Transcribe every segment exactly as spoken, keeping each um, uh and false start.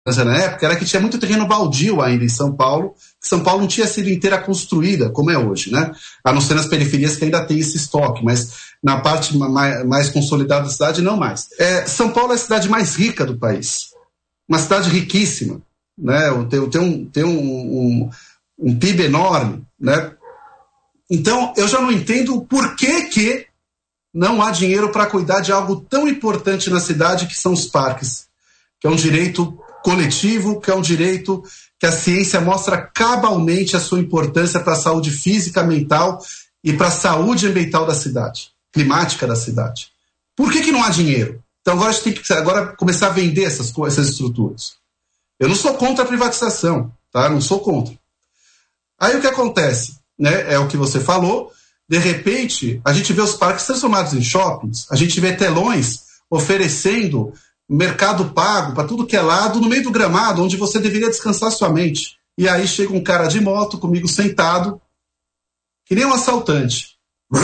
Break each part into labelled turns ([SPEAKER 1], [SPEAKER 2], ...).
[SPEAKER 1] na época era que tinha muito terreno baldio ainda em São Paulo. São Paulo não tinha sido inteira construída, como é hoje, né? A não ser nas periferias que ainda tem esse estoque, mas na parte mais, mais consolidada da cidade, não mais. É, São Paulo é a cidade mais rica do país. Uma cidade riquíssima, né? Tem, tem, um, tem um, um, um P I B enorme, né? Então, eu já não entendo por que, que não há dinheiro para cuidar de algo tão importante na cidade que são os parques, que é um direito coletivo, que é um direito que a ciência mostra cabalmente a sua importância para a saúde física, mental e para a saúde ambiental da cidade, climática da cidade. Por que, que não há dinheiro? Então agora a gente tem que agora começar a vender essas, essas estruturas. Eu não sou contra a privatização, tá? Não sou contra. Aí o que acontece, né? É o que você falou. De repente, a gente vê os parques transformados em shoppings, a gente vê telões oferecendo mercado pago para tudo que é lado no meio do gramado, onde você deveria descansar sua mente. E aí chega um cara de moto comigo sentado, que nem um assaltante.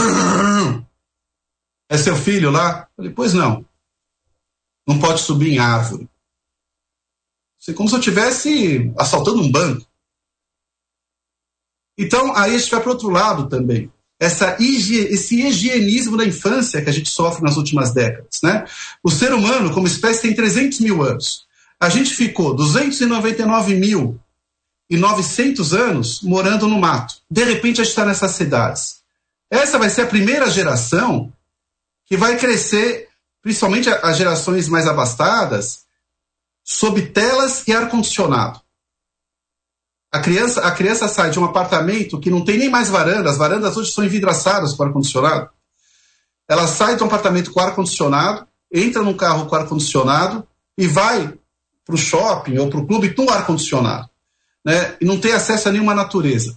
[SPEAKER 1] É seu filho lá? Eu falei, pois não. Não pode subir em árvore. É como se eu estivesse assaltando um banco. Então, aí a gente vai para o outro lado também. Essa, esse higienismo da infância que a gente sofre nas últimas décadas, né? O ser humano, como espécie, tem trezentos mil anos. A gente ficou duzentos e noventa e nove mil e novecentos anos morando no mato. De repente, a gente está nessas cidades. Essa vai ser a primeira geração que vai crescer, principalmente as gerações mais abastadas, sob telas e ar-condicionado. A criança, a criança sai de um apartamento que não tem nem mais varanda, as varandas hoje são envidraçadas com ar-condicionado. Ela sai de um apartamento com ar-condicionado, entra num carro com ar-condicionado e vai para o shopping ou para o clube com ar-condicionado, né? E não tem acesso a nenhuma natureza.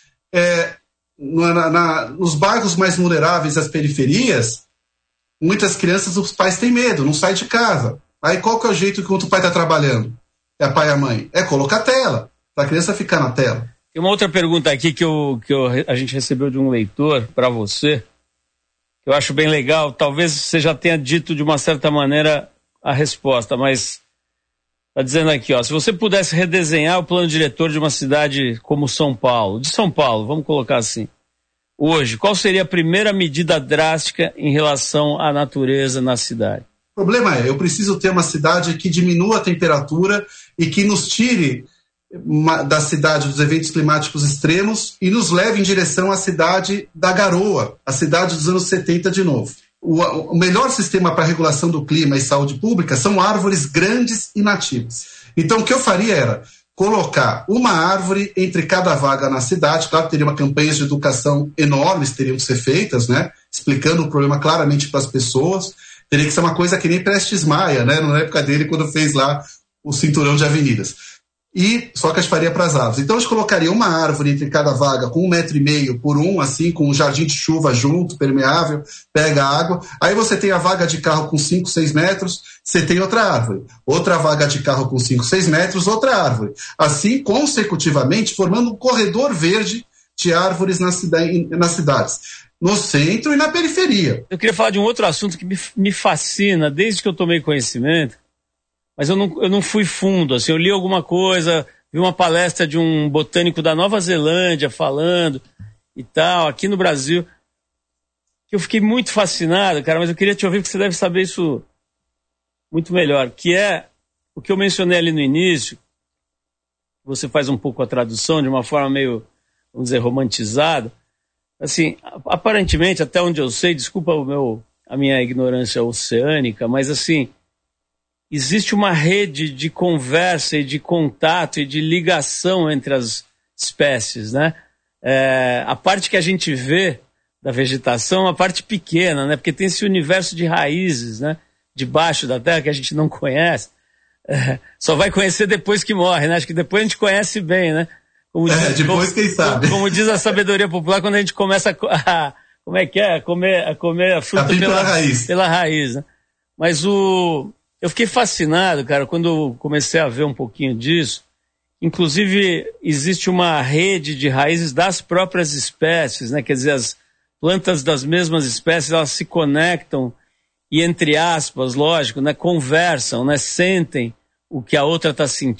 [SPEAKER 1] É, na, na, nos bairros mais vulneráveis, as periferias, muitas crianças, os pais têm medo, não saem de casa. Aí qual que é o jeito que o outro pai está trabalhando? É a pai e a mãe? É colocar tela, para a criança ficar na tela.
[SPEAKER 2] Tem uma outra pergunta aqui que, eu, que eu, a gente recebeu de um leitor para você, que eu acho bem legal. Talvez você já tenha dito de uma certa maneira a resposta, mas está dizendo aqui, ó, se você pudesse redesenhar o plano diretor de uma cidade como São Paulo, de São Paulo, vamos colocar assim, hoje, qual seria a primeira medida drástica em relação à natureza na cidade?
[SPEAKER 1] O problema é, eu preciso ter uma cidade que diminua a temperatura e que nos tire uma, da cidade dos eventos climáticos extremos e nos leve em direção à cidade da garoa, a cidade dos anos setenta de novo. O, o melhor sistema para regulação do clima e saúde pública são árvores grandes e nativas. Então o que eu faria era colocar uma árvore entre cada vaga na cidade. Claro, teria uma campanha de educação enormes, teriam que ser feitas, né? Explicando o problema claramente para as pessoas. Teria que ser uma coisa que nem Prestes Maia, né? Na época dele, quando fez lá o cinturão de avenidas. E só que a gente faria para as árvores. Então a gente colocaria uma árvore entre cada vaga com um metro e meio por um, assim, com um jardim de chuva junto, permeável, pega água. Aí você tem a vaga de carro com cinco, seis metros, você tem outra árvore. Outra vaga de carro com cinco, seis metros, outra árvore. Assim, consecutivamente, formando um corredor verde de árvores nas, cidade, nas cidades. No centro e na periferia.
[SPEAKER 2] Eu queria falar de um outro assunto que me, me fascina desde que eu tomei conhecimento, mas eu não, eu não fui fundo, assim, eu li alguma coisa, vi uma palestra de um botânico da Nova Zelândia falando e tal, aqui no Brasil, que eu fiquei muito fascinado, cara, mas eu queria te ouvir porque você deve saber isso muito melhor, que é o que eu mencionei ali no início, você faz um pouco a tradução de uma forma meio, vamos dizer, romantizada. Assim, aparentemente, até onde eu sei, desculpa o meu, a minha ignorância oceânica, mas assim, existe uma rede de conversa e de contato e de ligação entre as espécies, né? É, a parte que a gente vê da vegetação é uma parte pequena, né? Porque tem esse universo de raízes, né? Debaixo da terra que a gente não conhece. É, só vai conhecer depois que morre, né? Acho que depois a gente conhece bem, né? Como diz,
[SPEAKER 1] é, depois
[SPEAKER 2] como,
[SPEAKER 1] quem sabe.
[SPEAKER 2] Como, como diz a sabedoria popular, quando a gente começa a, a como é que é? A comer a, comer a fruta pela,
[SPEAKER 1] pela raiz.
[SPEAKER 2] Pela raiz, né? Mas o, eu fiquei fascinado, cara, quando eu comecei a ver um pouquinho disso. Inclusive, existe uma rede de raízes das próprias espécies, né? Quer dizer, as plantas das mesmas espécies, elas se conectam e, entre aspas, lógico, né? Conversam, né? Sentem o que a outra está sentindo.